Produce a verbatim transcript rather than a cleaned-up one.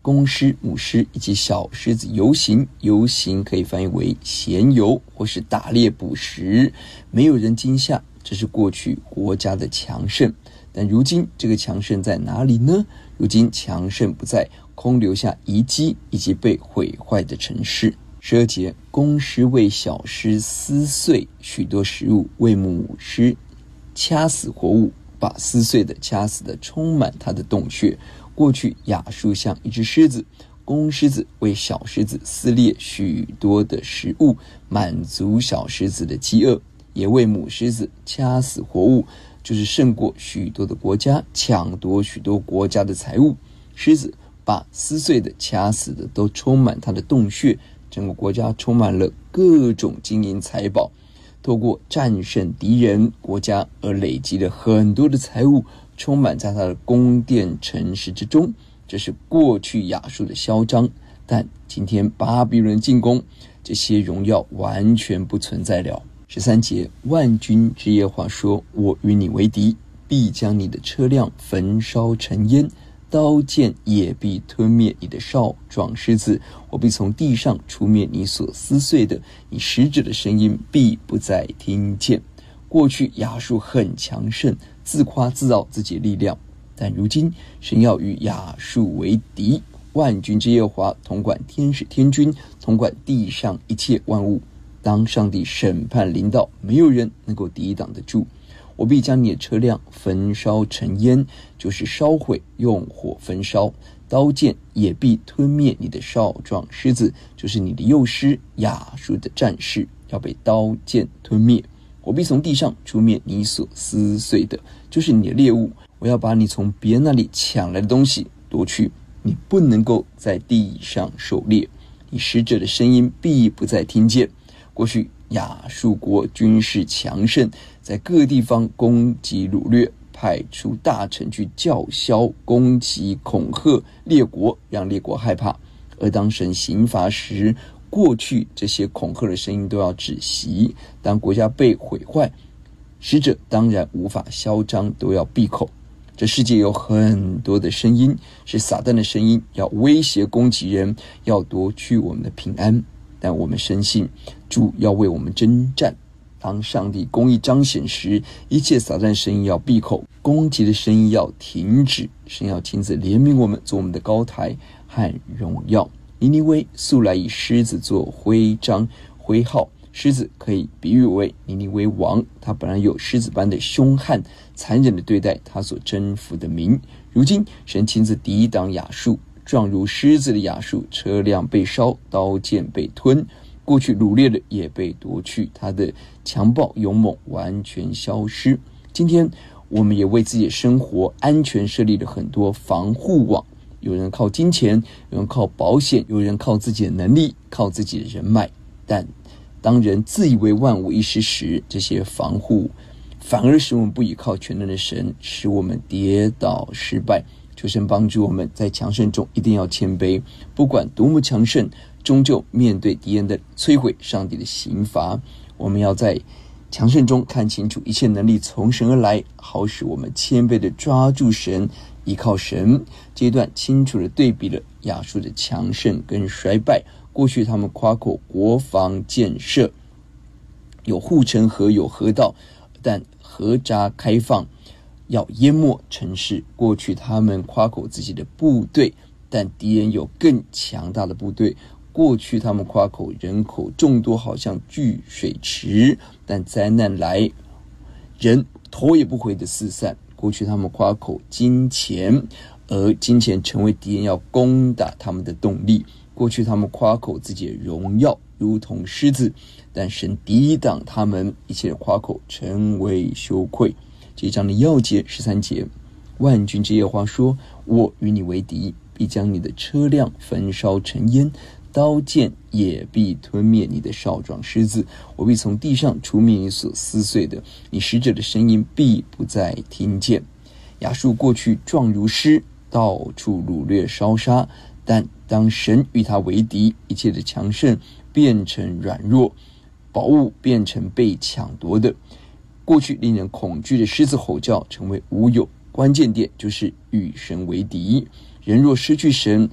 公狮、母狮以及小狮子游行，游行可以翻译为闲游或是打猎捕食，没有人惊吓，这是过去国家的强盛。但如今这个强盛在哪里呢？如今强盛不在，空留下遗迹以及被毁坏的城市。十二节，公狮为小狮撕碎许多食物，为母狮掐死活物，把撕碎的掐死的充满它的洞穴。过去亚述像一只狮子，公狮子为小狮子撕裂许多的食物，满足小狮子的饥饿，也为母狮子掐死活物，就是胜过许多的国家，抢夺许多国家的财物。狮子把撕碎的掐死的都充满它的洞穴，整个国家充满了各种金银财宝，透过战胜敌人国家而累积了很多的财物，充满在他的宫殿城市之中。这是过去亚述的嚣张，但今天巴比伦进攻，这些荣耀完全不存在了。十三节，万军之耶和华说，我与你为敌，必将你的车辆焚烧成烟，刀剑也必吞灭你的少壮狮子，我必从地上除灭你所撕碎的，你使者的声音必不再听见。过去亚述很强盛，自夸自傲自己的力量，但如今神要与亚述为敌。万军之耶和华统管天使天军，统管地上一切万物。当上帝审判临到，没有人能够抵挡得住。我必将你的车辆焚烧成烟，就是烧毁，用火焚烧。刀剑也必吞灭你的少壮狮子，就是你的幼狮亚述的战士，要被刀剑吞灭。我必从地上除灭你所撕碎的，就是你的猎物。我要把你从别人那里抢来的东西夺去，你不能够在地上狩猎，你使者的声音必不再听见。过去亚述国军事强盛，在各地方攻击掳掠，派出大臣去叫嚣攻击恐吓列国，让列国害怕。而当神刑罚时，过去这些恐吓的声音都要止息。当国家被毁坏，使者当然无法嚣张，都要闭口。这世界有很多的声音，是撒旦的声音，要威胁攻击人，要夺去我们的平安。但我们深信主要为我们征战。当上帝公义彰显时，一切撒旦声音要闭口，攻击的声音要停止。神要亲自怜悯我们，做我们的高台和荣耀。尼尼微素来以狮子做徽章徽号，狮子可以比喻为尼尼微王，他本来有狮子般的凶悍残忍的对待他所征服的民。如今神亲自抵挡亚述，状如狮子的亚述，车辆被烧，刀剑被吞，过去掳掠的也被夺去，他的强暴勇猛完全消失。今天我们也为自己的生活安全设立了很多防护网，有人靠金钱，有人靠保险，有人靠自己的能力，靠自己的人脉。但当人自以为万无一失时，这些防护反而使我们不依靠全能的神，使我们跌倒失败。求神帮助我们在强盛中一定要谦卑，不管多么强盛，终究面对敌人的摧毁，上帝的刑罚，我们要在强盛中看清楚一切能力从神而来，好使我们谦卑地抓住神，依靠神。这一段清楚地对比了亚述的强盛跟衰败。过去他们夸口国防建设，有护城河，有河道，但河闸开放要淹没城市。过去他们夸口自己的部队，但敌人有更强大的部队。过去他们夸口人口众多，好像聚水池，但灾难来，人头也不回的四散。过去他们夸口金钱，而金钱成为敌人要攻打他们的动力。过去他们夸口自己的荣耀，如同狮子，但神抵挡他们一切的夸口，成为羞愧。这一章的要节十三节，万军之耶和华说，我与你为敌，必将你的车辆焚烧成烟，刀剑也必吞灭你的少壮狮子，我必从地上除灭你所撕碎的，你使者的声音必不再听见。亚述过去壮如狮，到处掳掠烧杀，但当神与他为敌，一切的强盛变成软弱，宝物变成被抢夺的。过去令人恐惧的狮子吼叫成为无有，关键点就是与神为敌。人若失去神，